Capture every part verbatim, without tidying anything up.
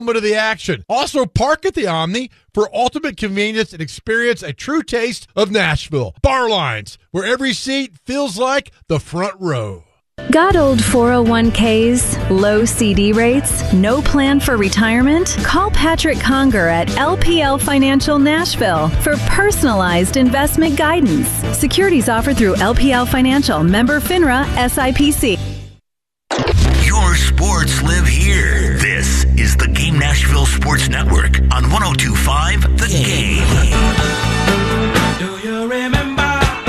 of the action. Also, park at the Omni for ultimate convenience and experience a true taste of Nashville. Bar lines, where every seat feels like the front row. Got old four oh one k's, low C D rates, no plan for retirement? Call Patrick Conger at L P L Financial Nashville for personalized investment guidance. Securities offered through L P L Financial, member FINRA, S I P C. Your sports live here. This is the Game Nashville Sports Network on one oh two point five The Game. Do you remember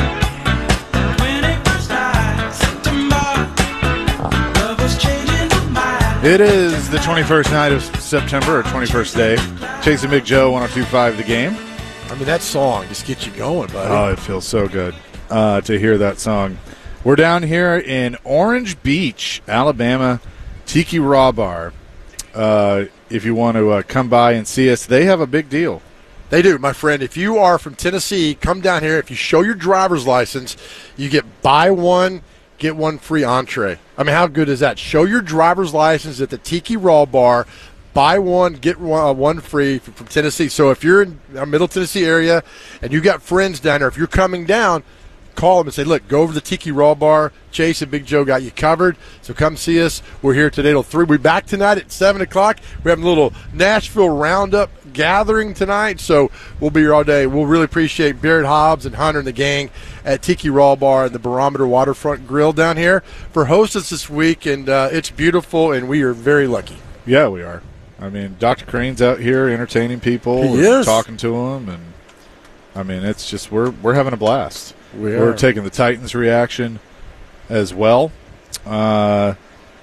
when it first started? September, love was changing my mind. It is the twenty-first night of September, or twenty-first day. Chasing Big Joe, one oh two point five The Game. I mean, that song just gets you going, buddy. Oh, it feels so good uh, to hear that song. We're down here in Orange Beach, Alabama, Tiki Raw Bar. Uh, if you want to uh, come by and see us, they have a big deal. They do, my friend. If you are from Tennessee, come down here. If you show your driver's license, you get buy one, get one free entree. I mean, how good is that? Show your driver's license at the Tiki Raw Bar. Buy one, get one, uh, one free from, from Tennessee. So if you're in the Middle Tennessee area and you got friends down there, if you're coming down, call them and say, look, go over to the Tiki Raw Bar. Chase and Big Joe got you covered. So come see us. We're here today till three. We're back tonight at seven o'clock. We're having a little Nashville Roundup gathering tonight. So we'll be here all day. We'll really appreciate Barrett Hobbs and Hunter and the gang at Tiki Raw Bar and the Barometer Waterfront Grill down here for hosting us this week. And uh, it's beautiful, and we are very lucky. Yeah, we are. I mean, Doctor Crane's out here entertaining people. He and is. Talking to them. And, I mean, it's just we're we're having a blast. We We're are. taking the Titans reaction as well. Uh,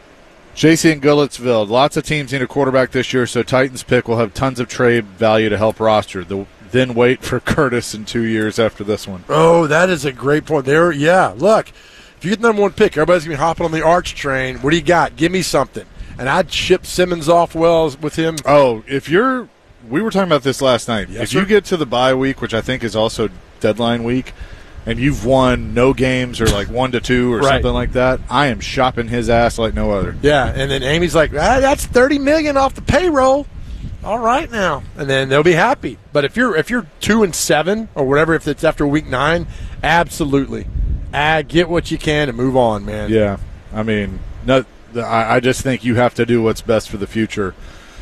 J C and Goodlettsville, lots of teams need a quarterback this year, so Titans pick will have tons of trade value to help roster. The, then wait for Curtis in two years after this one. Oh, that is a great point. There, yeah, look, if you get the number one pick, everybody's going to be hopping on the Arch train. What do you got? Give me something. And I'd ship Simmons off well with him. Oh, if you're – we were talking about this last night. Yes, if sir. you get to the bye week, which I think is also deadline week, and you've won no games or like one to two or Right. something like that, I am shopping his ass like no other. Yeah, and then Amy's like, ah, that's thirty million dollars off the payroll. All right now. And then they'll be happy. But if you're if you're two and seven or whatever, if it's after week nine, absolutely. Ah, get what you can and move on, man. Yeah, I mean, no, I, I just think you have to do what's best for the future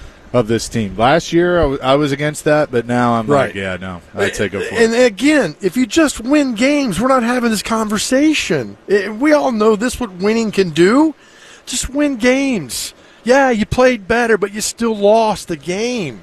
of this team. Last year, I, w- I was against that, but now I'm Right. like, yeah, no, I'd say go for And it. again, if you just win games, we're not having this conversation. It- we all know this what winning can do. Just win games. Yeah, you played better, but you still lost the game.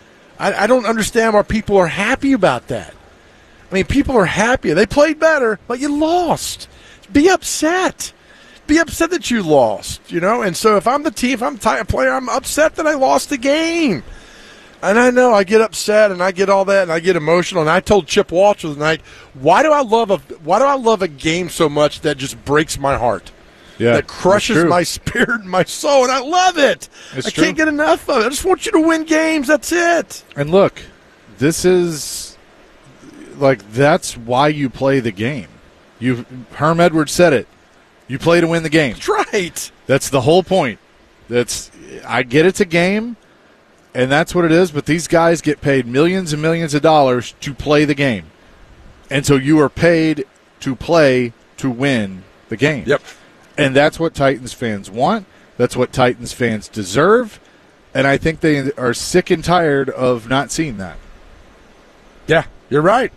I, I don't understand why people are happy about that. I mean, people are happy. They played better, but you lost. Be upset. Be upset that you lost, you know? And so if I'm the team, if I'm a player, I'm upset that I lost the game. And I know I get upset and I get all that and I get emotional. And I told Chip Walsh the night, why do I love a why do I love a game so much that just breaks my heart? Yeah, that crushes it's true. my spirit and my soul, and I love it. It's I true. can't get enough of it. I just want you to win games. That's it. And look, this is like that's why you play the game. You Herm Edwards said it. You play to win the game. That's right. That's the whole point. That's I get it's a game, and that's what it is. But these guys get paid millions and millions of dollars to play the game, and so you are paid to play to win the game. Yep. And that's what Titans fans want. That's what Titans fans deserve. And I think they are sick and tired of not seeing that. Yeah, you're right.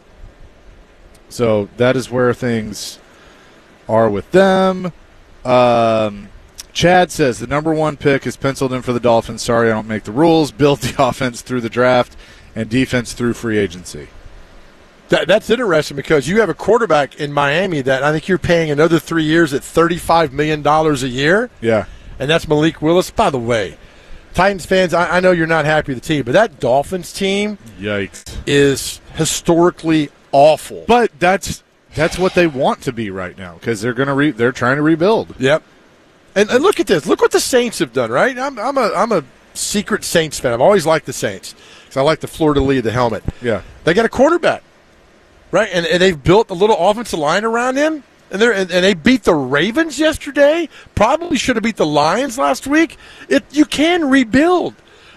So that is where things are with them. Um, Chad says the number one pick is penciled in for the Dolphins. Sorry, I don't make the rules. Build the offense through the draft and defense through free agency. That, that's interesting because you have a quarterback in Miami that I think you're paying another three years at thirty-five million dollars a year, Yeah. and that's Malik Willis. By the way, Titans fans, I, I know you're not happy with the team, but that Dolphins team Yikes. is historically awful. But that's that's what they want to be right now because they're going to re- they're trying to rebuild. Yep. And, and look at this. Look what the Saints have done, right? I'm, I'm a I'm a secret Saints fan. I've always liked the Saints because I like the fleur-de-lis, the helmet. Yeah. They got a quarterback, right? And, and they've built a little offensive line around him. And, they're, and, and they beat the Ravens yesterday. Probably should have beat the Lions last week. It, you can rebuild.